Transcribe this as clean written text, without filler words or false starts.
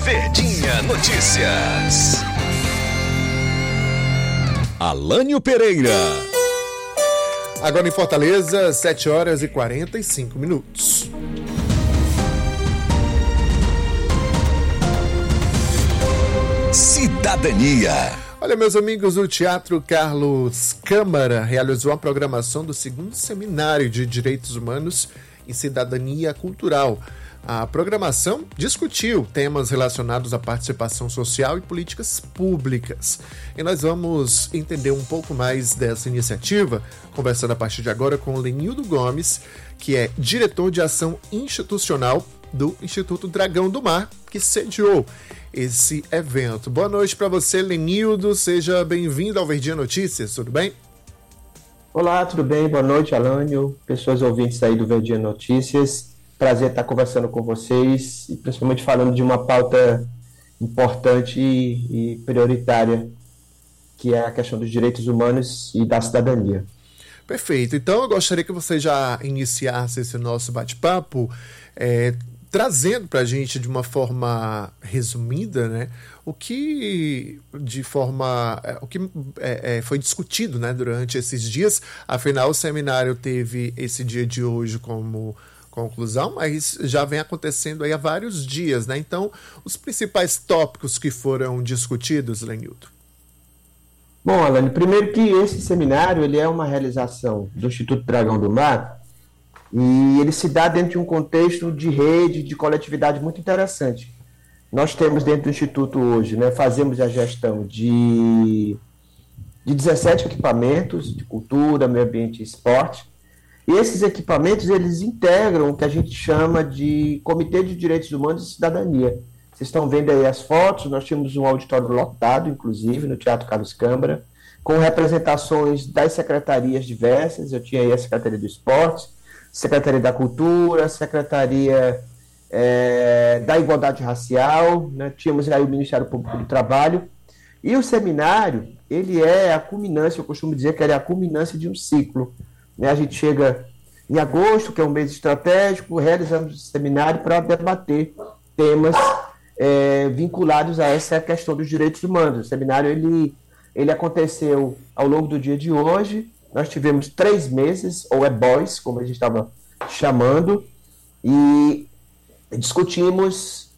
Verdinha Notícias. Alânio Pereira. Agora em Fortaleza, 7 horas e 45 minutos. Cidadania. Olha, meus amigos, o Teatro Carlos Câmara realizou a programação do 2º Seminário de Direitos Humanos e Cidadania Cultural. A programação discutiu temas relacionados à participação social e políticas públicas. E nós vamos entender um pouco mais dessa iniciativa, conversando a partir de agora com o Lenildo Gomes, que é diretor de ação institucional do Instituto Dragão do Mar, que sediou esse evento. Boa noite para você, Lenildo. Seja bem-vindo ao Verdinha Notícias, tudo bem? Olá, tudo bem? Boa noite, Alânio, pessoas ouvintes aí do Verdinha Notícias. Prazer estar conversando com vocês e principalmente falando de uma pauta importante e prioritária, que é a questão dos direitos humanos e da cidadania. Perfeito. Então eu gostaria que você já iniciasse esse nosso bate-papo trazendo para a gente de uma forma resumida, né, o que foi discutido, né, durante esses dias. Afinal, o seminário teve esse dia de hoje como conclusão, mas já vem acontecendo aí há vários dias, né? Então, os principais tópicos que foram discutidos, Lenildo. Bom, Alane, primeiro que esse seminário ele é uma realização do Instituto Dragão do Mar e ele se dá dentro de um contexto de rede, de coletividade muito interessante. Nós temos dentro do Instituto hoje, né, fazemos a gestão de 17 equipamentos de cultura, meio ambiente e esporte. E esses equipamentos, eles integram o que a gente chama de Comitê de Direitos Humanos e Cidadania. Vocês estão vendo aí as fotos, nós tínhamos um auditório lotado, inclusive, no Teatro Carlos Câmara, com representações das secretarias diversas. Eu tinha aí a Secretaria do Esporte, Secretaria da Cultura, Secretaria da Igualdade Racial, né? Tínhamos aí o Ministério Público do Trabalho. E o seminário, ele é a culminância, eu costumo dizer que ele é a culminância de um ciclo. A gente chega em agosto, que é um mês estratégico, realizamos esse seminário para debater temas vinculados a essa questão dos direitos humanos. O seminário ele aconteceu ao longo do dia de hoje. Nós tivemos 3 meses, ou BOIS, como a gente estava chamando, e discutimos